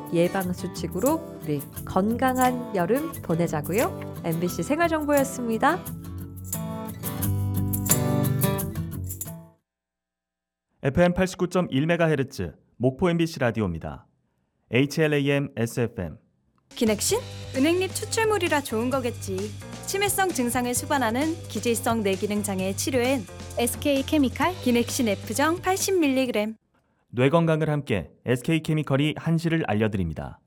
예방수칙으로 우리 건강한 여름 보내자고요. MBC 생활정보였습니다. FM 89.1MHz 목포 MBC 라디오입니다. HLAM SFM. 기넥신? 은행잎 추출물이라 좋은 거겠지. 치매성 증상을 수반하는 기질성 뇌기능 장애 치료엔 SK케미칼 기넥신 F정 80mg. 뇌 건강을 함께 SK케미칼이 한시를 알려드립니다.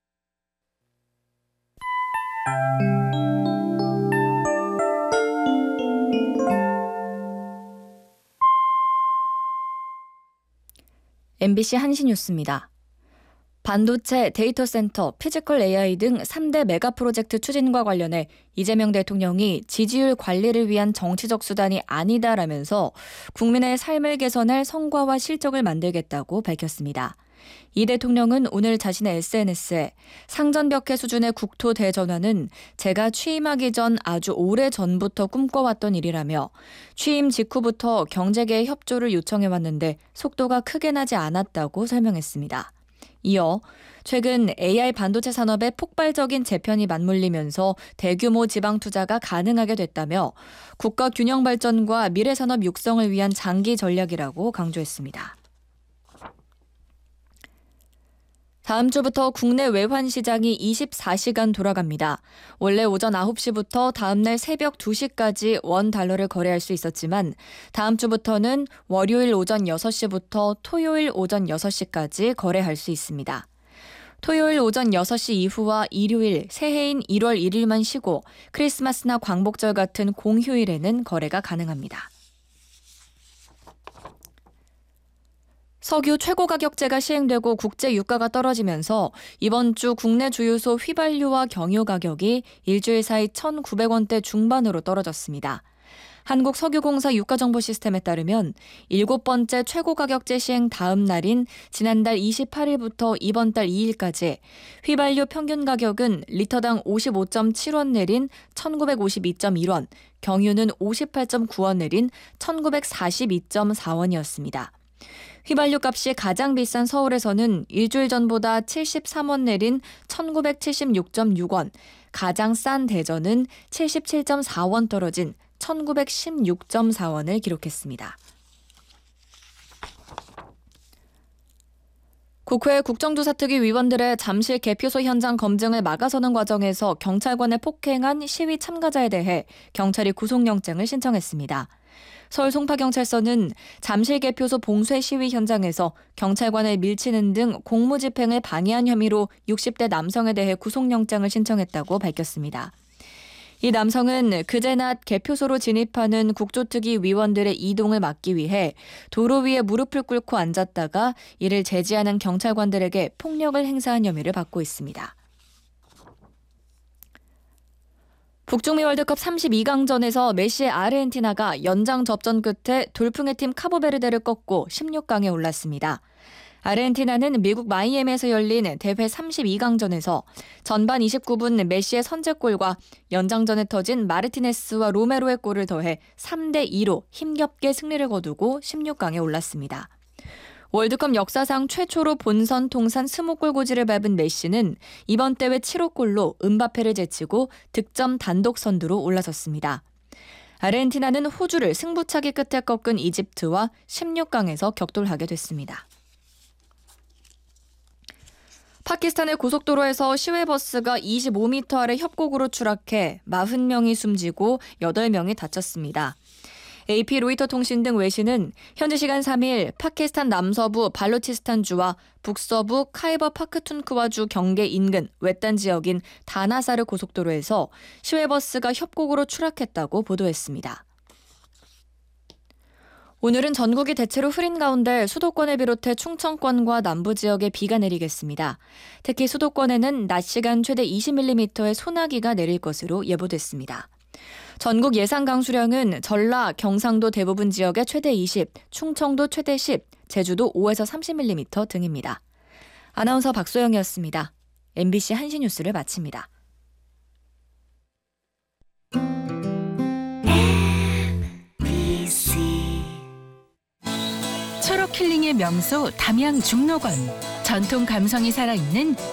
MBC 한시 뉴스입니다. 반도체, 데이터 센터, 피지컬 AI 등 3대 메가 프로젝트 추진과 관련해 이재명 대통령이 지지율 관리를 위한 정치적 수단이 아니다라면서 국민의 삶을 개선할 성과와 실적을 만들겠다고 밝혔습니다. 이 대통령은 오늘 자신의 SNS에 상전벽해 수준의 국토 대전환은 제가 취임하기 전 아주 오래 전부터 꿈꿔왔던 일이라며 취임 직후부터 경제계의 협조를 요청해왔는데 속도가 크게 나지 않았다고 설명했습니다. 이어 최근 AI 반도체 산업의 폭발적인 재편이 맞물리면서 대규모 지방 투자가 가능하게 됐다며 국가 균형 발전과 미래 산업 육성을 위한 장기 전략이라고 강조했습니다. 다음 주부터 국내 외환 시장이 24시간 돌아갑니다. 원래 오전 9시부터 다음 날 새벽 2시까지 원 달러를 거래할 수 있었지만 다음 주부터는 월요일 오전 6시부터 토요일 오전 6시까지 거래할 수 있습니다. 토요일 오전 6시 이후와 일요일, 새해인 1월 1일만 쉬고 크리스마스나 광복절 같은 공휴일에는 거래가 가능합니다. 석유 최고가격제가 시행되고 국제 유가가 떨어지면서 이번 주 국내 주유소 휘발유와 경유 가격이 일주일 사이 1,900원대 중반으로 떨어졌습니다. 한국석유공사 유가정보시스템에 따르면 7번째 최고가격제 시행 다음 날인 지난달 28일부터 이번 달 2일까지 휘발유 평균 가격은 리터당 55.7원 내린 1,952.1원, 경유는 58.9원 내린 1,942.4원이었습니다. 휘발유 값이 가장 비싼 서울에서는 일주일 전보다 73원 내린 1,976.6원, 가장 싼 대전은 77.4원 떨어진 1,916.4원을 기록했습니다. 국회 국정조사특위 위원들의 잠실 개표소 현장 검증을 막아서는 과정에서 경찰관을 폭행한 시위 참가자에 대해 경찰이 구속영장을 신청했습니다. 서울 송파경찰서는 잠실 개표소 봉쇄 시위 현장에서 경찰관을 밀치는 등 공무집행을 방해한 혐의로 60대 남성에 대해 구속영장을 신청했다고 밝혔습니다. 이 남성은 그제 낮 개표소로 진입하는 국조특위 위원들의 이동을 막기 위해 도로 위에 무릎을 꿇고 앉았다가 이를 제지하는 경찰관들에게 폭력을 행사한 혐의를 받고 있습니다. 북중미 월드컵 32강전에서 메시의 아르헨티나가 연장 접전 끝에 돌풍의 팀 카보베르데를 꺾고 16강에 올랐습니다. 아르헨티나는 미국 마이애미에서 열린 대회 32강전에서 전반 29분 메시의 선제골과 연장전에 터진 마르티네스와 로메로의 골을 더해 3대2로 힘겹게 승리를 거두고 16강에 올랐습니다. 월드컵 역사상 최초로 본선 통산 20골 고지를 밟은 메시는 이번 대회 7호 골로 음바페를 제치고 득점 단독 선두로 올라섰습니다. 아르헨티나는 호주를 승부차기 끝에 꺾은 이집트와 16강에서 격돌하게 됐습니다. 파키스탄의 고속도로에서 시외버스가 25m 아래 협곡으로 추락해 40명이 숨지고 8명이 다쳤습니다. AP 로이터 통신 등 외신은 현지 시간 3일 파키스탄 남서부 발루치스탄주와 북서부 카이버 파크툰크와주 경계 인근 외딴 지역인 다나사르 고속도로에서 시외버스가 협곡으로 추락했다고 보도했습니다. 오늘은 전국이 대체로 흐린 가운데 수도권을 비롯해 충청권과 남부 지역에 비가 내리겠습니다. 특히 수도권에는 낮 시간 최대 20mm의 소나기가 내릴 것으로 예보됐습니다. 전국 예상 강수량은 전라, 경상도 대부분 지역에 최대 20, 충청도 최대 10, 제주도 5에서 30mm 등입니다. 아나운서 박소영이었습니다. MBC 한시 뉴스를 마칩니다. 초록 힐링의 명소 담양 중록원. 전통 감성이 살아있는